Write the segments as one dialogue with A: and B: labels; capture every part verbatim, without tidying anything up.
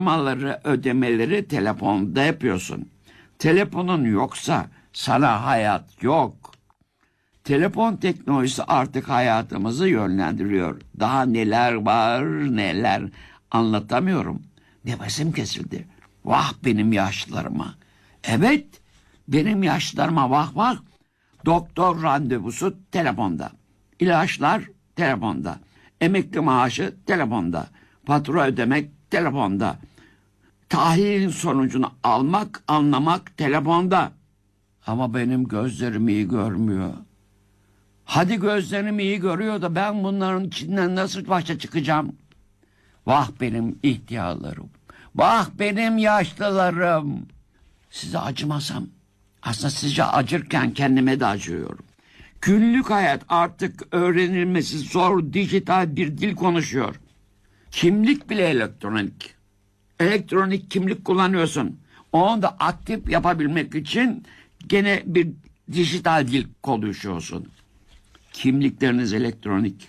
A: Malları, ödemeleri telefonda yapıyorsun. Telefonun yoksa sana hayat yok. Telefon teknolojisi artık hayatımızı yönlendiriyor. Daha neler var neler anlatamıyorum. Nefesim kesildi. Vah benim yaşlılarıma. Evet, benim yaşlılarıma vah vah. Doktor randevusu telefonda. İlaçlar telefonda. Emekli maaşı telefonda. Fatura ödemek telefonda. Tahlilin sonucunu almak, anlamak telefonda. Ama benim gözlerim iyi görmüyor. Hadi gözlerim iyi görüyor da ben bunların içinden nasıl başa çıkacağım? Vah benim ihtiyarlarım. Vah benim yaşlılarım. Size acımasam, aslında sizce acırken kendime de acıyorum. Günlük hayat artık öğrenilmesi zor dijital bir dil konuşuyor. Kimlik bile elektronik. Elektronik kimlik kullanıyorsun. Onu da aktif yapabilmek için gene bir dijital dil konuşuyorsun. Kimlikleriniz elektronik.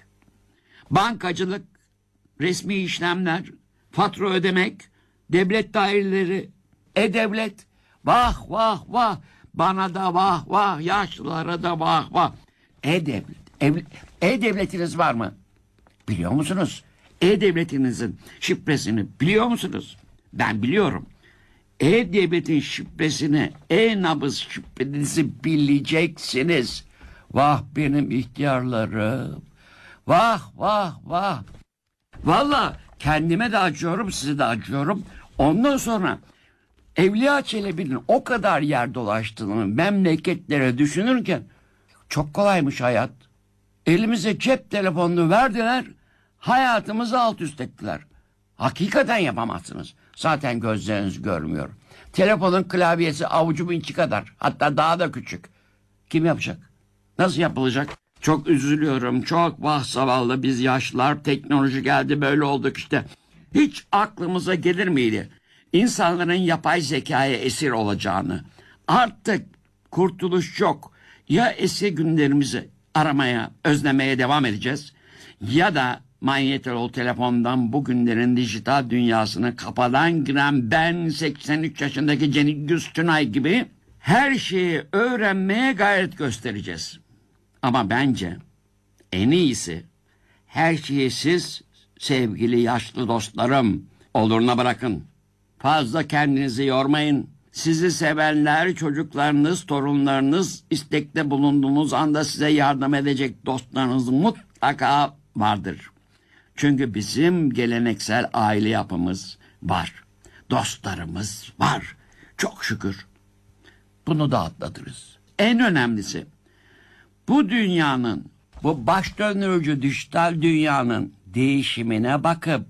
A: Bankacılık, resmi işlemler, fatura ödemek, devlet daireleri, e-devlet. Vah vah vah. Bana da vah vah. Yaşlılara da vah vah. E-devlet. E-devletiniz var mı? Biliyor musunuz? E-devletinizin şifresini biliyor musunuz? Ben biliyorum. E-devletin şifresini, e-nabız şifrenizi bileceksiniz. Vah benim ihtiyarlarım. Vah vah vah. Vallahi kendime de acıyorum, size de acıyorum. Ondan sonra Evliya Çelebi'nin o kadar yer dolaştığını memleketlere düşünürken çok kolaymış hayat. Elimize cep telefonunu verdiler, hayatımızı alt üst ettiler. Hakikaten yapamazsınız. Zaten gözleriniz görmüyor. Telefonun klavyesi avucumun içi kadar, hatta daha da küçük. Kim yapacak? Nasıl yapılacak? Çok üzülüyorum. Çok vah zavallı biz yaşlılar. Teknoloji geldi böyle olduk işte. Hiç aklımıza gelir miydi? İnsanların yapay zekaya esir olacağını. Artık kurtuluş yok. Ya eski günlerimizi aramaya, özlemeye devam edeceğiz. Ya da manyetol telefondan bugünlerin dijital dünyasını kafadan giren ben seksen üç yaşındaki Cengiz Tünay gibi her şeyi öğrenmeye gayret göstereceğiz. Ama bence en iyisi her şeyi siz sevgili yaşlı dostlarım oluruna bırakın. Fazla kendinizi yormayın. Sizi sevenler, çocuklarınız, torunlarınız istekte bulunduğunuz anda size yardım edecek dostlarınız mutlaka vardır. Çünkü bizim geleneksel aile yapımız var. Dostlarımız var. Çok şükür. Bunu da atlatırız. En önemlisi bu dünyanın, bu baş döndürücü dijital dünyanın değişimine bakıp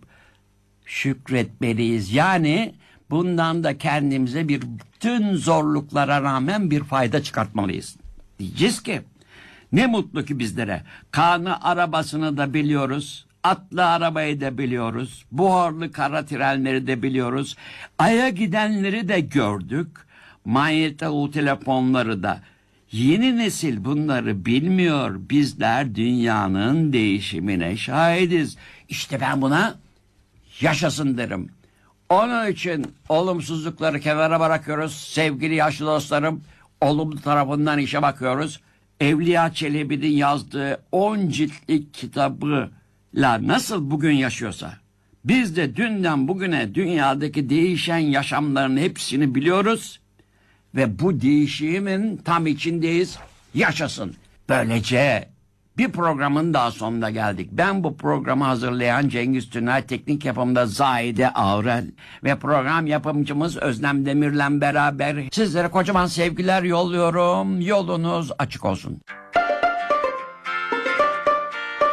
A: şükretmeliyiz. Yani bundan da kendimize bir bütün zorluklara rağmen bir fayda çıkartmalıyız. Diyeceğiz ki ne mutlu ki bizlere. Kanı arabasını da biliyoruz. Atlı arabayı da biliyoruz. Buharlı kara trenleri de biliyoruz. Ay'a gidenleri de gördük. Manyetol telefonları da. Yeni nesil bunları bilmiyor. Bizler dünyanın değişimine şahidiz. İşte ben buna yaşasın derim. Onun için olumsuzlukları kenara bırakıyoruz. Sevgili yaşlı dostlarım, olumlu tarafından işe bakıyoruz. Evliya Çelebi'nin yazdığı on ciltlik kitabıyla nasıl bugün yaşıyorsa, biz de dünden bugüne dünyadaki değişen yaşamların hepsini biliyoruz. Ve bu değişimin tam içindeyiz. Yaşasın. Böylece bir programın daha sonuna geldik. Ben bu programı hazırlayan Cengiz Tünay, teknik yapımda Zahide Aurel ve program yapımcımız Özlem Demir'le beraber sizlere kocaman sevgiler yolluyorum. Yolunuz açık olsun.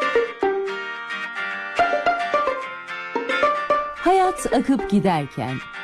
B: Hayat akıp giderken